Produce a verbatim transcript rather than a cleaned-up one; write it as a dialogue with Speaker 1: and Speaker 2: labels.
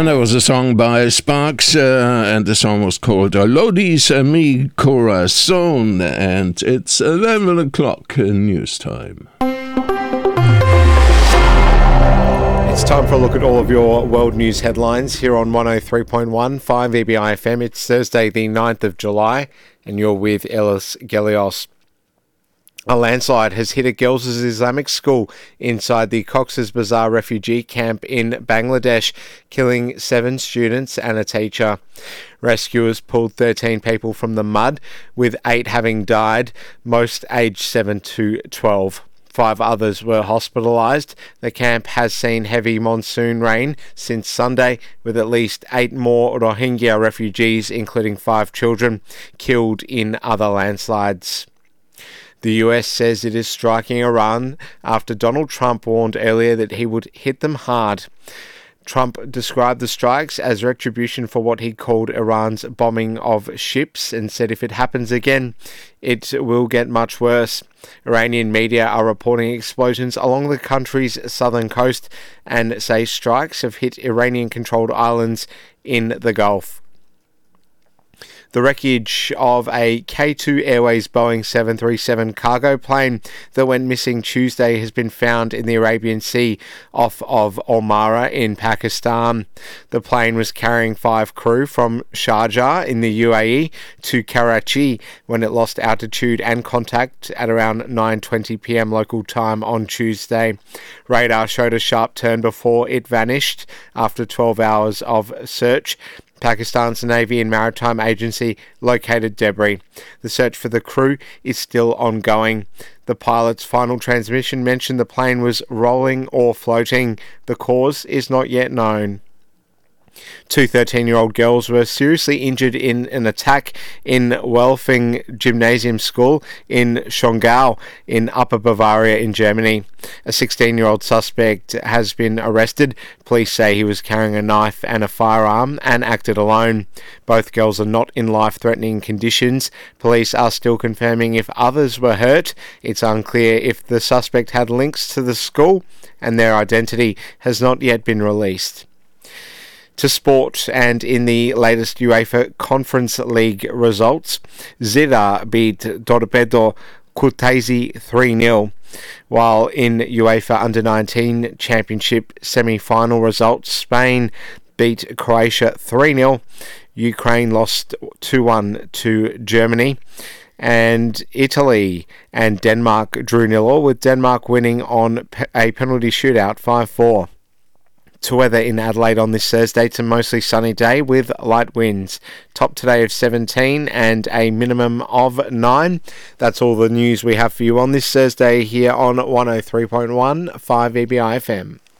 Speaker 1: And that was a song by Sparks, uh, and the song was called Lodi's Mi Corazon, and it's eleven o'clock news time.
Speaker 2: It's time for a look at all of your world news headlines here on one oh three point one, five E B I F M. It's Thursday the ninth of July, and you're with Ellis Gelios. A landslide has hit a girls' Islamic school inside the Cox's Bazar refugee camp in Bangladesh, killing seven students and a teacher. Rescuers pulled thirteen people from the mud, with eight having died, most aged seven to twelve. Five others were hospitalised. The camp has seen heavy monsoon rain since Sunday, with at least eight more Rohingya refugees, including five children, killed in other landslides. The U S says it is striking Iran after Donald Trump warned earlier that he would hit them hard. Trump described the strikes as retribution for what he called Iran's bombing of ships and said if it happens again, it will get much worse. Iranian media are reporting explosions along the country's southern coast and say strikes have hit Iranian-controlled islands in the Gulf. The wreckage of a K two Airways Boeing seven thirty-seven cargo plane that went missing Tuesday has been found in the Arabian Sea off of Omara in Pakistan. The plane was carrying five crew from Sharjah in the U A E to Karachi when it lost altitude and contact at around nine twenty p.m. local time on Tuesday. Radar showed a sharp turn before it vanished after twelve hours of search. Pakistan's Navy and Maritime Agency located debris. The search for the crew is still ongoing. The pilot's final transmission mentioned the plane was rolling or floating. The cause is not yet known. Two thirteen-year-old girls were seriously injured in an attack in Welfing Gymnasium School in Schongau in Upper Bavaria in Germany. A sixteen-year-old suspect has been arrested. Police say he was carrying a knife and a firearm and acted alone. Both girls are not in life-threatening conditions. Police are still confirming if others were hurt. It's unclear if the suspect had links to the school, and their identity has not yet been released. To sport, and in the latest UEFA Conference League results, Zira beat Torpedo Kutaisi three nil, while in UEFA Under nineteen Championship semi-final results, Spain beat Croatia three nil, Ukraine lost two one to Germany, and Italy and Denmark drew nil all, with Denmark winning on a penalty shootout five four. To weather in Adelaide on this Thursday, it's a mostly sunny day with light winds. Top today of seventeen and a minimum of nine. That's all the news we have for you on this Thursday here on one oh three point one, five E B I F M.